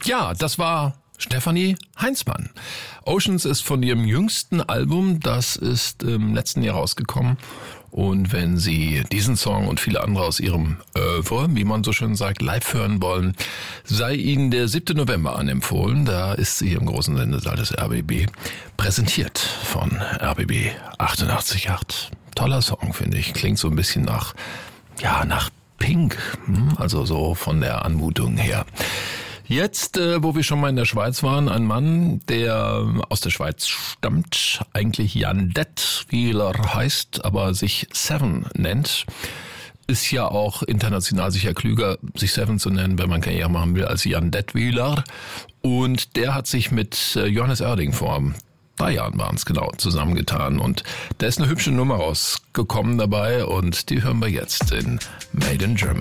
Ja, das war Stefanie Heinzmann. Oceans ist von ihrem jüngsten Album, das ist im letzten Jahr rausgekommen. Und wenn Sie diesen Song und viele andere aus Ihrem Oeuvre, wie man so schön sagt, live hören wollen, sei Ihnen der 7. November anempfohlen. Da ist sie im großen Sendesaal des RBB präsentiert von RBB 88.8. Toller Song, finde ich. Klingt so ein bisschen nach Pink, also so von der Anmutung her. Jetzt, wo wir schon mal in der Schweiz waren, ein Mann, der aus der Schweiz stammt, eigentlich Jan Detwiler heißt, aber sich Seven nennt, ist ja auch international sicher klüger, sich Seven zu nennen, wenn man Karriere machen will, als Jan Detwiler. Und der hat sich mit Johannes Oerding vor 3 Jahren waren es genau, zusammengetan. Und da ist eine hübsche Nummer rausgekommen dabei und die hören wir jetzt in Made in Germany.